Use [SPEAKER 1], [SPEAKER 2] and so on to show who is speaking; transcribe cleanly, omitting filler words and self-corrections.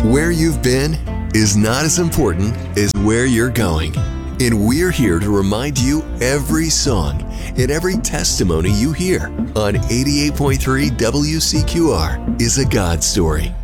[SPEAKER 1] Where you've been is not as important as where you're going. And we're here to remind you every song and every testimony you hear on 88.3 WCQR is a God story.